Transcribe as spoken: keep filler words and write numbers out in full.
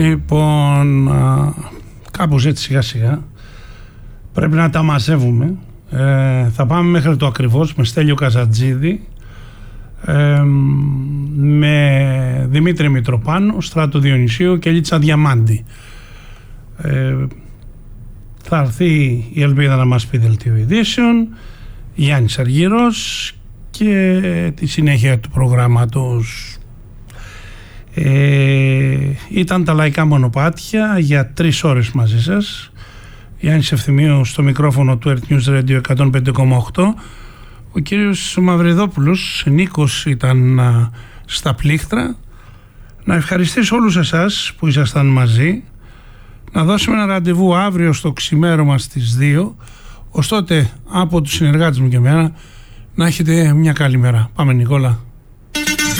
Λοιπόν, κάπως έτσι σιγά σιγά πρέπει να τα μαζεύουμε. Ε, θα πάμε μέχρι το ακριβώς με Στέλιο Καζατζίδη, ε, με Δημήτρη Μητροπάνο, Στράτο Διονυσίου και Λίτσα Διαμάντη. Ε, θα έρθει η Ελπίδα να μας πει δελτίο ειδήσεων, Γιάννης Αργύρος και τη συνέχεια του προγράμματος. Ε, ήταν τα λαϊκά μονοπάτια για τρεις ώρες μαζί σας. Γιάννης Ευθυμίου στο μικρόφωνο του Earth News Radio εκατόν πέντε κόμμα οκτώ. Ο κύριος Μαυριδόπουλος Νίκος ήταν α, στα πλήκτρα. Να ευχαριστήσω όλους εσάς που ήσασταν μαζί. Να δώσουμε ένα ραντεβού αύριο στο ξημέρωμα στις δύο. Ως τότε από τους συνεργάτες μου και εμένα να έχετε μια καλή μέρα. Πάμε Νικόλα.